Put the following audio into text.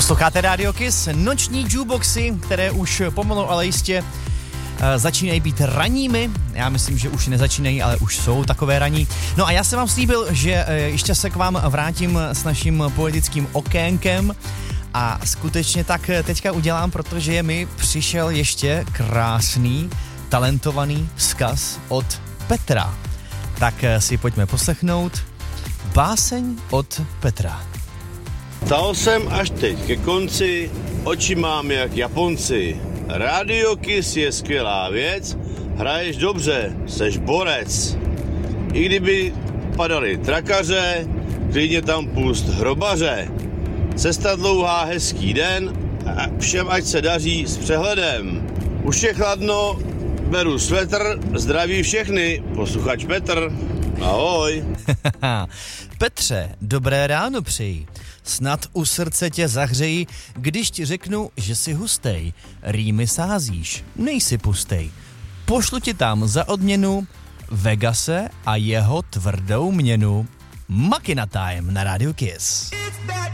Posloucháte Radio Kiss, noční jukeboxy, které už pomalu, ale jistě začínají být ranními. Já myslím, že už nezačínají, ale už jsou takové raní. No a já jsem vám slíbil, že ještě se k vám vrátím s naším poetickým okénkem a skutečně tak teďka udělám, protože mi přišel ještě krásný, talentovaný vzkaz od Petra. Tak si pojďme poslechnout báseň od Petra. Stal jsem až teď ke konci, oči mám jak Japonci. Radio Kiss je skvělá věc, hraješ dobře, seš borec. I kdyby padaly trakaře, klidně tam pust hrobaře. Cesta dlouhá, hezký den, a všem ať se daří s přehledem. Už je chladno, beru svetr, zdraví všechny, posluchač Petr. Ahoj. Petře, dobré ráno přeji. Snad u srdce tě zahřeji, když ti řeknu, že jsi hustej. Rýmy sázíš, nejsi pustej. Pošlu ti tam za odměnu Vegase a jeho tvrdou měnu. Makina Time na Radio Kiss.